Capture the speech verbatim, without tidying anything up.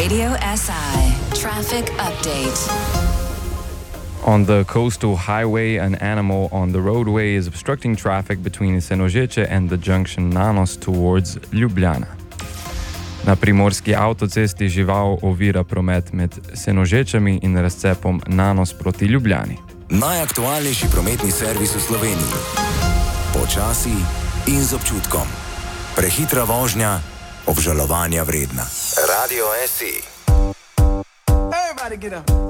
Radio S I traffic update. On the coastal highway, an animal on the roadway is obstructing traffic between Senožeče and the junction Nanos towards Ljubljana. Na primorski avtocesti žival ovira promet med Senožečami in razcepom Nanos proti Ljubljani. Najaktualnejši prometni servis v Sloveniji. Počasi in z občutkom. Prehitra vožnja, obžalovanja vredna. Radio S I.